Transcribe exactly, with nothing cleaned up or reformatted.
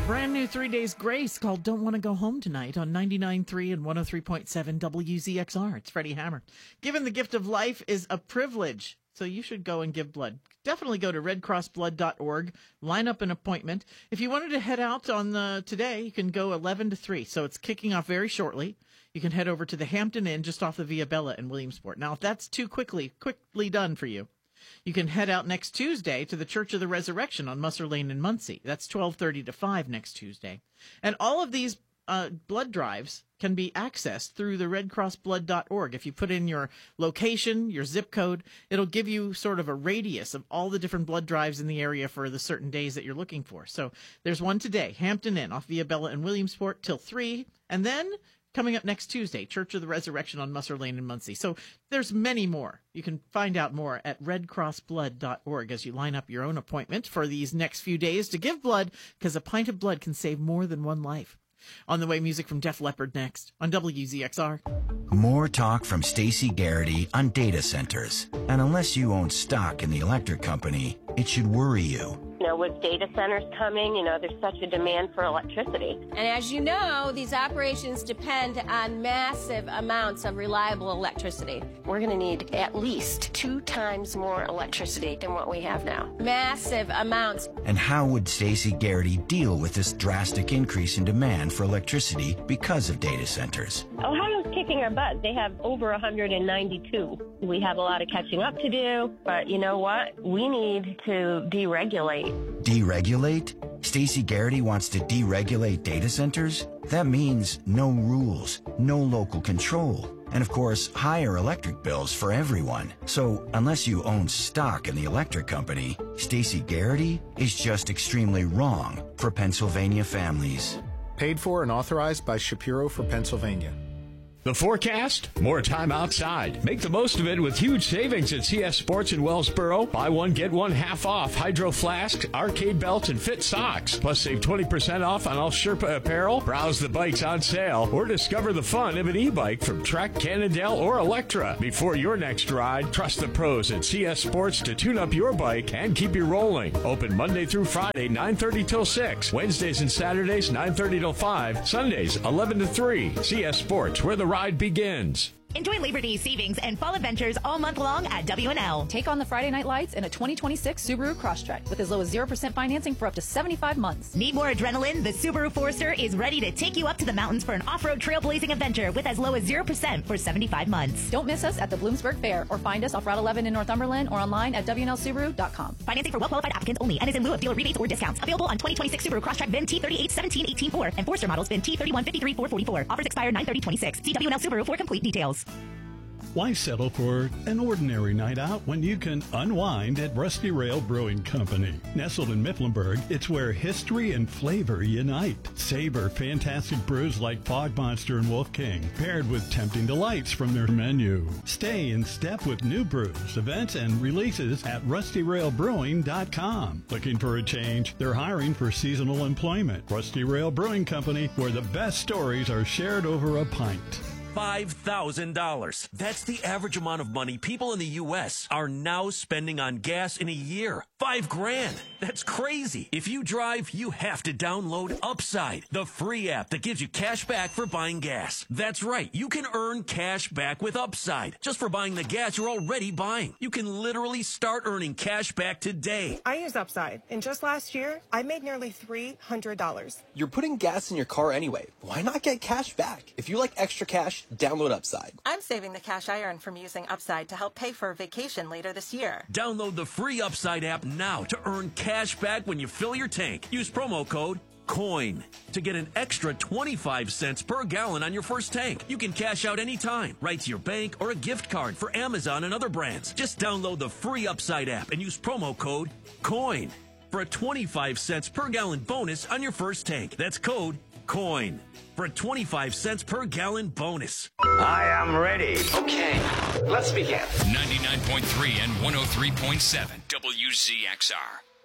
Brand new Three Days Grace called Don't Want to Go Home Tonight on ninety-nine point three and one oh three point seven W Z X R. It's Freddie Hammer. Given the gift of life is a privilege, so you should go and give blood. Definitely go to red cross blood dot org, line up an appointment. If you wanted to head out on the, today, you can go eleven to three, so it's kicking off very shortly. You can head over to the Hampton Inn just off the Via Bella in Williamsport. Now, if that's too quickly, quickly done for you, you can head out next Tuesday to the Church of the Resurrection on Musser Lane in Muncie. That's twelve thirty to five next Tuesday. And all of these uh, blood drives can be accessed through the red cross blood dot org. If you put in your location, your zip code, it'll give you sort of a radius of all the different blood drives in the area for the certain days that you're looking for. So there's one today, Hampton Inn off Via Bella in Williamsport till three. And then coming up next Tuesday, Church of the Resurrection on Musser Lane in Muncie. So there's many more. You can find out more at red cross blood dot org as you line up your own appointment for these next few days to give blood, because a pint of blood can save more than one life. On the way, music from Def Leppard next on W Z X R. More talk from Stacey Garrity on data centers. And unless you own stock in the electric company, it should worry you. You know, with data centers coming, you know, there's such a demand for electricity. And as you know, these operations depend on massive amounts of reliable electricity. We're going to need at least two times more electricity than what we have now. Massive amounts. And how would Stacey Garrity deal with this drastic increase in demand for electricity because of data centers? Ohio's kicking our butt. They have over one hundred ninety-two. We have a lot of catching up to do, but you know what? We need to deregulate. Deregulate? Stacey Garrity wants to deregulate data centers? That means no rules, no local control, and of course, higher electric bills for everyone. So unless you own stock in the electric company, Stacey Garrity is just extremely wrong for Pennsylvania families. Paid for and authorized by Shapiro for Pennsylvania. The forecast? More time outside. Make the most of it with huge savings at C S Sports in Wellsboro. Buy one, get one half off Hydro Flasks, arcade belts, and fit socks. Plus, save twenty percent off on all Sherpa apparel. Browse the bikes on sale or discover the fun of an e-bike from Trek, Cannondale, or Electra. Before your next ride, trust the pros at C S Sports to tune up your bike and keep you rolling. Open Monday through Friday, nine thirty till six. Wednesdays and Saturdays, nine thirty till five. Sundays, eleven to three. C S Sports, where the ride begins. Enjoy Labor Day savings and fall adventures all month long at W and L. Take on the Friday night lights in a twenty twenty-six Subaru Crosstrek with as low as zero percent financing for up to seventy-five months. Need more adrenaline? The Subaru Forester is ready to take you up to the mountains for an off-road trailblazing adventure with as low as zero percent for seventy-five months. Don't miss us at the Bloomsburg Fair or find us off Route eleven in Northumberland or online at W N L Subaru dot com. Financing for well-qualified applicants only and is in lieu of dealer rebates or discounts. Available on twenty twenty-six Subaru Crosstrek V I N T thirty-eight seventeen eighteen four and Forester models V I N T thirty-one fifty-three four forty-four. Offers expire nine thirty twenty-six. See W N L Subaru for complete details. Why settle for an ordinary night out when you can unwind at Rusty Rail Brewing Company? Nestled in Mifflinburg, it's where history and flavor unite. Savor fantastic brews like Fog Monster and Wolf King, paired with tempting delights from their menu. Stay in step with new brews, events, and releases at rusty rail brewing dot com. Looking for a change? They're hiring for seasonal employment. Rusty Rail Brewing Company, where the best stories are shared over a pint. five thousand dollars. That's the average amount of money people in the U S are now spending on gas in a year. Five grand. That's crazy. If you drive, you have to download Upside, the free app that gives you cash back for buying gas. That's right. You can earn cash back with Upside just for buying the gas you're already buying. You can literally start earning cash back today. I use Upside, and just last year, I made nearly three hundred dollars. You're putting gas in your car anyway. Why not get cash back? If you like extra cash, download Upside. I'm saving the cash I earn from using Upside to help pay for a vacation later this year. Download the free Upside app now to earn cash back when you fill your tank. Use promo code COIN to get an extra twenty-five cents per gallon on your first tank. You can cash out anytime, right to your bank or a gift card for Amazon and other brands. Just download the free Upside app and use promo code COIN for a twenty-five cents per gallon bonus on your first tank. That's code COIN for a twenty-five cents per gallon bonus. I am ready. Okay, let's begin. ninety-nine point three and one oh three point seven W Z X R.